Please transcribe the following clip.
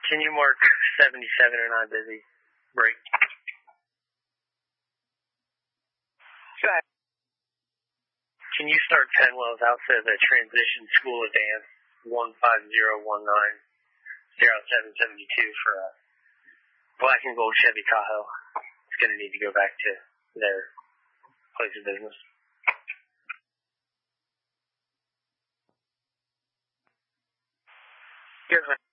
Can you mark 77 or not busy? Break. Check. Can you start Penwell's outfit at Transition School of Dance 15019-0772 for a black and gold Chevy Tahoe? It's going to need to go back to their place of business. Here's